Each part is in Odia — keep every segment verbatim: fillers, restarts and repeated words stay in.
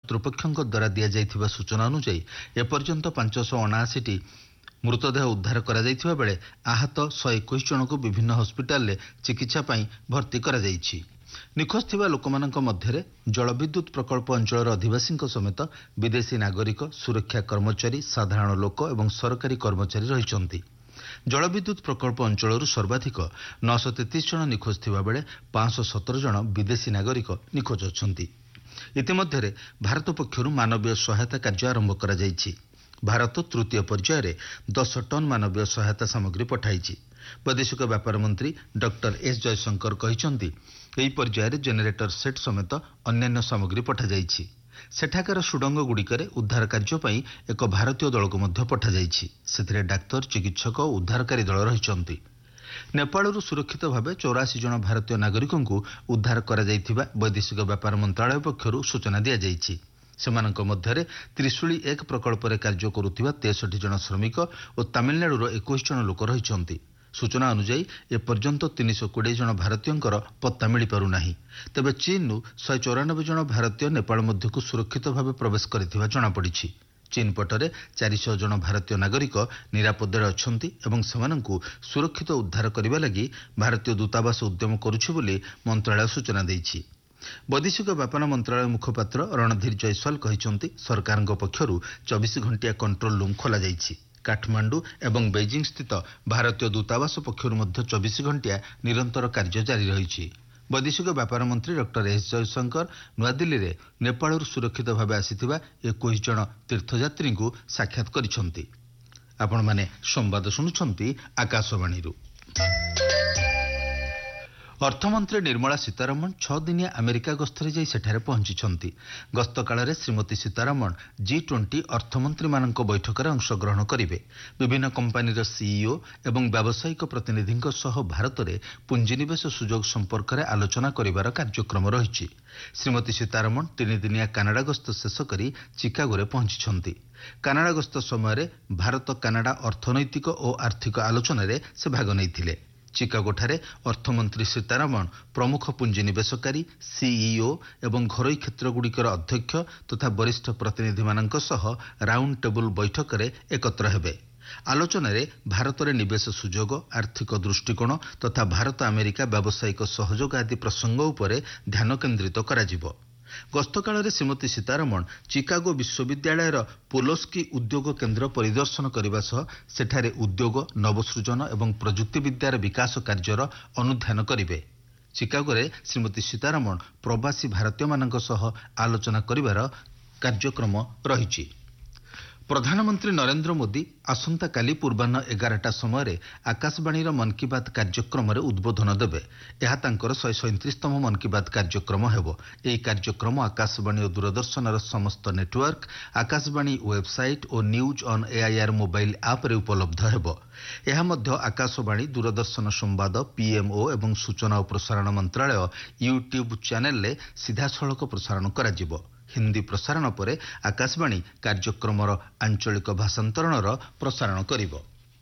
କର୍ତ୍ତୃପକ୍ଷଙ୍କ ଦ୍ୱାରା ଦିଆଯାଇଥିବା ସୂଚନା ଅନୁଯାୟୀ ଏପର୍ଯ୍ୟନ୍ତ ପାଞ୍ଚଶହ ଅଣାଅଶୀଟି ମୃତଦେହ ଉଦ୍ଧାର କରାଯାଇଥିବା ବେଳେ ଆହତ ଶହେ ଏକୋଇଶ ଜଣଙ୍କୁ ବିଭିନ୍ନ ହସ୍ପିଟାଲରେ ଚିକିତ୍ସା ପାଇଁ ଭର୍ତ୍ତି କରାଯାଇଛି। ନିଖୋଜ ଥିବା ଲୋକମାନଙ୍କ ମଧ୍ୟରେ ଜଳବିଦ୍ୟୁତ ପ୍ରକଳ୍ପ ଅଞ୍ଚଳର ଅଧିବାସୀଙ୍କ ସମେତ ବିଦେଶୀ ନାଗରିକ, ସୁରକ୍ଷା କର୍ମଚାରୀ, ସାଧାରଣ ଲୋକ ଏବଂ ସରକାରୀ କର୍ମଚାରୀ ରହିଛନ୍ତି। ଜଳବିଦ୍ୟୁତ ପ୍ରକଳ୍ପ ଅଞ୍ଚଳରୁ ସର୍ବାଧିକ ନଅଶହ ତେତିଶ ଜଣ ନିଖୋଜ ଥିବାବେଳେ ପାଞ୍ଚଶହ ସତର ଜଣ ବିଦେଶୀ ନାଗରିକ ନିଖୋଜ ଅଛନ୍ତି। ଇତିମଧ୍ୟରେ ଭାରତ ପକ୍ଷରୁ ମାନବୀୟ ସହାୟତା କାର୍ଯ୍ୟ ଆରମ୍ଭ କରାଯାଇଛି। ଭାରତ ତୃତୀୟ ପର୍ଯ୍ୟାୟରେ ଦଶ ଟନ୍ ମାନବୀୟ ସହାୟତା ସାମଗ୍ରୀ ପଠାଇଛି। ବୈଦେଶିକ ବ୍ୟାପାର ମନ୍ତ୍ରୀ ଡକ୍ଟର ଏସ୍ ଜୟଶଙ୍କର କହିଛନ୍ତି ଏହି ପର୍ଯ୍ୟାୟରେ ଜେନେରେଟର ସେଟ୍ ସମେତ ଅନ୍ୟାନ୍ୟ ସାମଗ୍ରୀ ପଠାଯାଇଛି। ସେଠାକାର ସୁଡ଼ଙ୍ଗଗୁଡ଼ିକରେ ଉଦ୍ଧାର କାର୍ଯ୍ୟ ପାଇଁ ଏକ ଭାରତୀୟ ଦଳକୁ ମଧ୍ୟ ପଠାଯାଇଛି। ସେଥିରେ ଡାକ୍ତର, ଚିକିତ୍ସକ ଓ ଉଦ୍ଧାରକାରୀ ଦଳ ରହିଛନ୍ତି। ନେପାଳରୁ ସୁରକ୍ଷିତ ଭାବେ ଚଉରାଶୀ ଜଣ ଭାରତୀୟ ନାଗରିକଙ୍କୁ ଉଦ୍ଧାର କରାଯାଇଥିବା ବୈଦେଶିକ ବ୍ୟାପାର ମନ୍ତ୍ରଣାଳୟ ପକ୍ଷରୁ ସୂଚନା ଦିଆଯାଇଛି। ସେମାନଙ୍କ ମଧ୍ୟରେ ତ୍ରିଶୂଳି ଏକ ପ୍ରକଳ୍ପରେ କାର୍ଯ୍ୟ କରୁଥିବା ତେଷଠି ଜଣ ଶ୍ରମିକ ଓ ତାମିଲନାଡୁର ଏକୋଇଶ ଜଣ ଲୋକ ରହିଛନ୍ତି। ସୂଚନା ଅନୁଯାୟୀ ଏପର୍ଯ୍ୟନ୍ତ ତିନିଶହ କୋଡ଼ିଏ ଜଣ ଭାରତୀୟଙ୍କର ପତ୍ତା ମିଳିପାରୁନାହିଁ। ତେବେ ଚୀନରୁ ଶହେ ଚଉରାନବେ ଜଣ ଭାରତୀୟ ନେପାଳ ମଧ୍ୟକୁ ସୁରକ୍ଷିତ ଭାବେ ପ୍ରବେଶ କରିଥିବା ଜଣାପଡ଼ିଛି। ଚୀନ ପଟରେ ଚାରିଶହ ଜଣ ଭାରତୀୟ ନାଗରିକ ନିରାପଦରେ ଅଛନ୍ତି ଏବଂ ସେମାନଙ୍କୁ ସୁରକ୍ଷିତ ଉଦ୍ଧାର କରିବା ଲାଗି ଭାରତୀୟ ଦୂତାବାସ ଉଦ୍ୟମ କରୁଛି ବୋଲି ମନ୍ତ୍ରଣାଳୟ ସୂଚନା ଦେଇଛି। ବୈଦେଶିକ ବ୍ୟାପାର ମନ୍ତ୍ରଣାଳୟ ମୁଖପାତ୍ର ରଣଧୀର ଜୟସ୍ୱାଲ କହିଛନ୍ତି ସରକାରଙ୍କ ପକ୍ଷରୁ ଚବିଶ ଘଣ୍ଟିଆ କଣ୍ଟ୍ରୋଲ ରୁମ୍ ଖୋଲାଯାଇଛି। କାଠମାଣ୍ଡୁ ଏବଂ ବେଜିଂ ସ୍ଥିତ ଭାରତୀୟ ଦୂତାବାସ ପକ୍ଷରୁ ମଧ୍ୟ ଚବିଶ ଘଣ୍ଟିଆ ନିରନ୍ତର କାର୍ଯ୍ୟ ଜାରି ରହିଛି। ବୈଦେଶିକ ବ୍ୟାପାର ମନ୍ତ୍ରୀ ଡକ୍ଟର ଏସ୍ ଜୟଶଙ୍କର ନୂଆଦିଲ୍ଲୀରେ ନେପାଳରୁ ସୁରକ୍ଷିତ ଭାବେ ଆସିଥିବା ଏକୋଇଶ ଜଣ ତୀର୍ଥଯାତ୍ରୀଙ୍କୁ ସାକ୍ଷାତ କରିଛନ୍ତି। ଆପଣମାନେ ସମ୍ବାଦ ଶୁଣୁଛନ୍ତି ଆକାଶବାଣୀରୁ। ଅର୍ଥମନ୍ତ୍ରୀ ନିର୍ମଳା ସୀତାରମଣ ଛଅ ଦିନିଆ ଆମେରିକା ଗସ୍ତରେ ଯାଇ ସେଠାରେ ପହଞ୍ଚିଛନ୍ତି। ଗସ୍ତ କାଳରେ ଶ୍ରୀମତୀ ସୀତାରମଣ ଜି ଟ୍ୱେଣ୍ଟି ଅର୍ଥମନ୍ତ୍ରୀମାନଙ୍କ ବୈଠକରେ ଅଂଶଗ୍ରହଣ କରିବେ। ବିଭିନ୍ନ କମ୍ପାନୀର ସିଇଓ ଏବଂ ବ୍ୟବସାୟିକ ପ୍ରତିନିଧିଙ୍କ ସହ ଭାରତରେ ପୁଞ୍ଜିନିବେଶ ସୁଯୋଗ ସମ୍ପର୍କରେ ଆଲୋଚନା କରିବାର କାର୍ଯ୍ୟକ୍ରମ ରହିଛି। ଶ୍ରୀମତୀ ସୀତାରମଣ ତିନିଦିନିଆ କାନାଡା ଗସ୍ତ ଶେଷ କରି ଚିକାଗୋରେ ପହଞ୍ଚିଛନ୍ତି। କାନାଡା ଗସ୍ତ ସମୟରେ ଭାରତ କାନାଡା ଅର୍ଥନୈତିକ ଓ ଆର୍ଥିକ ଆଲୋଚନାରେ ସେ ଭାଗ ନେଇଥିଲେ। ଚିକାଗୋଠାରେ ଅର୍ଥମନ୍ତ୍ରୀ ସୀତାରମଣ ପ୍ରମୁଖ ପୁଞ୍ଜିନିବେଶକାରୀ, ସିଇଓ ଏବଂ ଘରୋଇ କ୍ଷେତ୍ରଗୁଡ଼ିକର ଅଧ୍ୟକ୍ଷ ତଥା ବରିଷ୍ଠ ପ୍ରତିନିଧିମାନଙ୍କ ସହ ରାଉଣ୍ଡ ଟେବୁଲ ବୈଠକରେ ଏକତ୍ର ହେବେ। ଆଲୋଚନାରେ ଭାରତରେ ନିବେଶ ସୁଯୋଗ, ଆର୍ଥିକ ଦୃଷ୍ଟିକୋଣ ତଥା ଭାରତ ଆମେରିକା ବ୍ୟବସାୟିକ ସହଯୋଗ ଆଦି ପ୍ରସଙ୍ଗ ଉପରେ ଧ୍ୟାନ କେନ୍ଦ୍ରିତ କରାଯିବ। ଗସ୍ତକାଳରେ ଶ୍ରୀମତୀ ସୀତାରମଣ ଚିକାଗୋ ବିଶ୍ୱବିଦ୍ୟାଳୟର ପୋଲୋସ୍କି ଉଦ୍ୟୋଗ କେନ୍ଦ୍ର ପରିଦର୍ଶନ କରିବା ସହ ସେଠାରେ ଉଦ୍ୟୋଗ, ନବସୃଜନ ଏବଂ ପ୍ରଯୁକ୍ତି ବିଦ୍ୟାର ବିକାଶ କାର୍ଯ୍ୟର ଅନୁଧ୍ୟାନ କରିବେ। ଚିକାଗୋରେ ଶ୍ରୀମତୀ ସୀତାରମଣ ପ୍ରବାସୀ ଭାରତୀୟମାନଙ୍କ ସହ ଆଲୋଚନା କରିବାର କାର୍ଯ୍ୟକ୍ରମ ରହିଛି। ପ୍ରଧାନମନ୍ତ୍ରୀ ନରେନ୍ଦ୍ର ମୋଦି ଆସନ୍ତାକାଲି ପୂର୍ବାହ୍ନ ଏଗାରଟା ସମୟରେ ଆକାଶବାଣୀର ମନ୍ କି ବାତ୍ କାର୍ଯ୍ୟକ୍ରମରେ ଉଦ୍ବୋଧନ ଦେବେ। ଏହା ତାଙ୍କର ଶହେ ସଇଁତିରିଶତମ ମନ୍ କି ବାତ୍ କାର୍ଯ୍ୟକ୍ରମ ହେବ। ଏହି କାର୍ଯ୍ୟକ୍ରମ ଆକାଶବାଣୀ ଓ ଦୂରଦର୍ଶନର ସମସ୍ତ network, Akashvani website O news on AIR mobile ଆପ୍ରେ ଉପଲବ୍ଧ ହେବ। ଏହା ମଧ୍ୟ ଆକାଶବାଣୀ, ଦୂରଦର୍ଶନ ସମ୍ବାଦ, ପିଏମ୍ଓ ଏବଂ ସୂଚନା ଓ ପ୍ରସାରଣ ମନ୍ତ୍ରଣାଳୟ ୟୁଟ୍ୟୁବ୍ ଚ୍ୟାନେଲରେ ସିଧାସଳଖ ପ୍ରସାରଣ କରାଯିବ। ହିନ୍ଦୀ ପ୍ରସାରଣ ପରେ ଆକାଶବାଣୀ କାର୍ଯ୍ୟକ୍ରମର ଆଞ୍ଚଳିକ ଭାଷାନ୍ତରଣର ପ୍ରସାରଣ କରିବ।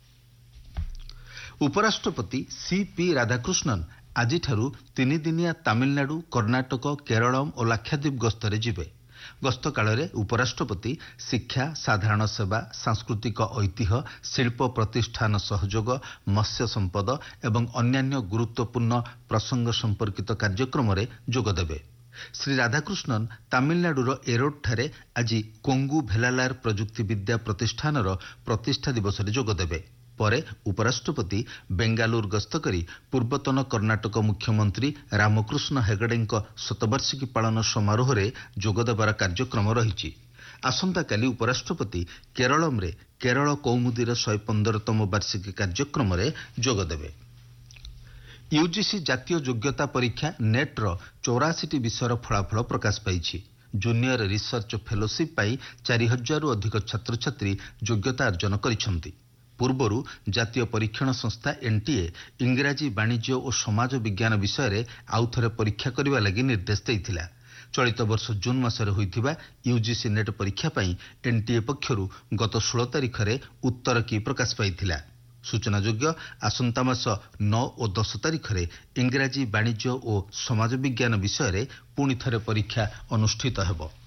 ଉପରାଷ୍ଟ୍ରପତି ସିପି ରାଧାକୃଷ୍ଣନ୍ ଆଜିଠାରୁ ତିନିଦିନିଆ ତାମିଲନାଡୁ, କର୍ଣ୍ଣାଟକ, କେରଳମ୍ ଓ ଲାକ୍ଷାଦ୍ୱୀପ ଗସ୍ତରେ ଯିବେ। ଗସ୍ତ କାଳରେ ଉପରାଷ୍ଟ୍ରପତି ଶିକ୍ଷା, ସାଧାରଣ ସେବା, ସାଂସ୍କୃତିକ ଐତିହ୍ୟ, ଶିଳ୍ପ ପ୍ରତିଷ୍ଠାନ ସହଯୋଗ, ମତ୍ସ୍ୟ ସମ୍ପଦ ଏବଂ ଅନ୍ୟାନ୍ୟ ଗୁରୁତ୍ୱପୂର୍ଣ୍ଣ ପ୍ରସଙ୍ଗ ସମ୍ପର୍କିତ କାର୍ଯ୍ୟକ୍ରମରେ ଯୋଗଦେବେ। ଶ୍ରୀ ରାଧାକୃଷ୍ଣନ୍ ତାମିଲନାଡୁର ଏରୋଡଠାରେ ଆଜି କୋଙ୍ଗୁ ଭେଲାଲାର ପ୍ରଯୁକ୍ତି ବିଦ୍ୟା ପ୍ରତିଷ୍ଠାନର ପ୍ରତିଷ୍ଠା ଦିବସରେ ଯୋଗଦେବେ। ପରେ ଉପରାଷ୍ଟ୍ରପତି ବେଙ୍ଗାଲୁରୁ ଗସ୍ତ କରି ପୂର୍ବତନ କର୍ଣ୍ଣାଟକ ମୁଖ୍ୟମନ୍ତ୍ରୀ ରାମକୃଷ୍ଣ ହେଗଡେଙ୍କ ଶତବାର୍ଷିକୀ ପାଳନ ସମାରୋହରେ ଯୋଗଦେବାର କାର୍ଯ୍ୟକ୍ରମ ରହିଛି। ଆସନ୍ତାକାଲି ଉପରାଷ୍ଟ୍ରପତି କେରଳମ୍ରେ କେରଳ କୌମୁଦୀର ଶହେ ପନ୍ଦରତମ ବାର୍ଷିକୀ କାର୍ଯ୍ୟକ୍ରମରେ ଯୋଗଦେବେ। ୟୁଜିସି ଜାତୀୟ ଯୋଗ୍ୟତା ପରୀକ୍ଷା ନେଟ୍ର ଚଉରାଶୀଟି ବିଷୟର ଫଳାଫଳ ପ୍ରକାଶ ପାଇଛି। ଜୁନିୟର ରିସର୍ଚ୍ଚ ଫେଲୋସିପ୍ ପାଇଁ ଚାରି ହଜାରରୁ ଅଧିକ ଛାତ୍ରଛାତ୍ରୀ ଯୋଗ୍ୟତା ଅର୍ଜନ କରିଛନ୍ତି। ପୂର୍ବରୁ ଜାତୀୟ ପରୀକ୍ଷଣ ସଂସ୍ଥା ଏନ୍ଟିଏ ଇଂରାଜୀ, ବାଣିଜ୍ୟ ଓ ସମାଜ ବିଜ୍ଞାନ ବିଷୟରେ ଆଉଥରେ ପରୀକ୍ଷା କରିବା ଲାଗି ନିର୍ଦ୍ଦେଶ ଦେଇଥିଲା। ଚଳିତ ବର୍ଷ ଜୁନ୍ ମାସରେ ହୋଇଥିବା ୟୁଜିସି ନେଟ୍ ପରୀକ୍ଷା ପାଇଁ ଏନ୍ଟିଏ ପକ୍ଷରୁ ଗତ ଷୋହଳ ତାରିଖରେ ଉତ୍ତର କି ପ୍ରକାଶ ପାଇଥିଲା। ସୂଚନାଯୋଗ୍ୟ, ଆସନ୍ତା ମାସ ନଅ ଓ ଦଶ ତାରିଖରେ ଇଂରାଜୀ, ବାଣିଜ୍ୟ ଓ ସମାଜ ବିଜ୍ଞାନ ବିଷୟରେ ପୁଣି ଥରେ ପରୀକ୍ଷା ଅନୁଷ୍ଠିତ ହେବ।